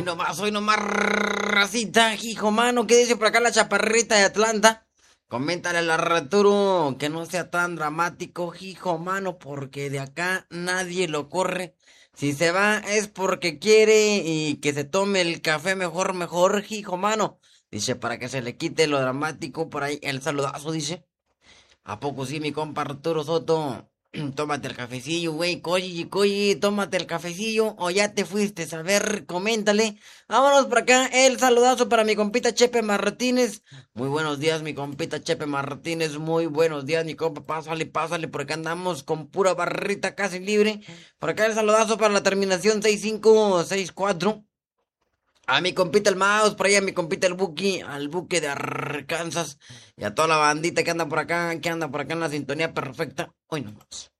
hoy nomás, racita, hijo mano, ¿qué dice por acá la chaparrita de Atlanta? Coméntale al Arturo que no sea tan dramático, hijo mano, porque de acá nadie lo corre. Si se va es porque quiere y que se tome el café mejor, hijo mano. Dice, para que se le quite lo dramático, por ahí el saludazo, dice. ¿A poco sí, mi compa Arturo Soto? Tómate el cafecillo, güey. Coyi, tómate el cafecillo. O ya te fuiste. A ver, coméntale. Vámonos por acá. El saludazo para mi compita Chepe Martínez. Muy buenos días, mi compita Chepe Martínez. Muy buenos días, mi compa. Pásale. Por acá andamos con pura barrita casi libre. Por acá el saludazo para la terminación 6564. A mi compita el Mouse, por ahí a mi compita el Buki, al buque de Arkansas y a toda la bandita que anda por acá en la sintonía perfecta. Hoy nomás.